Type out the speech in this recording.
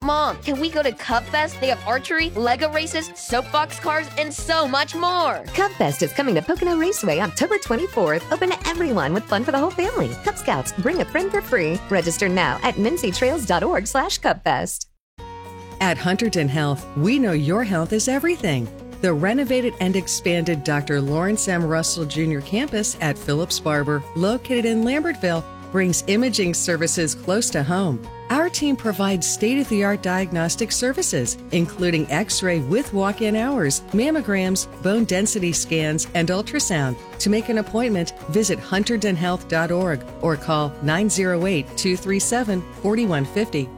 Mom, can we go to Cub Fest? They have archery, Lego races, soapbox cars, and so much more. Cub Fest is coming to Pocono Raceway October 24th. Open to everyone with fun for the whole family. Cub Scouts, bring a friend for free. Register now at mincytrails.org/CubFest. At Hunterdon Health, we know your health is everything. The renovated and expanded Dr. Lawrence M. Russell Jr. campus at Phillips Barber, located in Lambertville, brings imaging services close to home. Our team provides state-of-the-art diagnostic services, including X-ray with walk-in hours, mammograms, bone density scans, and ultrasound. To make an appointment, visit hunterdonhealth.org or call 908-237-4150.